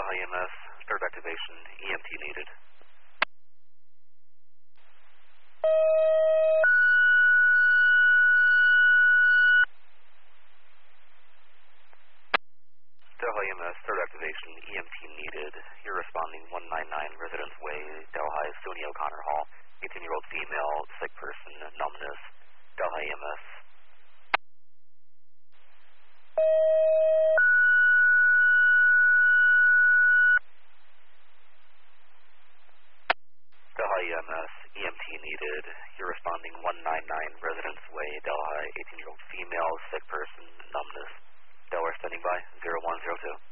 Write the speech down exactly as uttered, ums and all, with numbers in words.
Delhi E M S, third activation, E M T needed. Delhi E M S, third activation, E M T needed. You're responding one ninety-nine Residence Way, Delhi, SUNY O'Connor Hall. eighteen-year-old female, sick person, numbness, Delhi E M S. Delhi E M S, E M T needed. You're responding one ninety-nine Residence Way, Delhi, eighteen-year-old female, sick person, numbness. Delaware standing by, zero one zero two.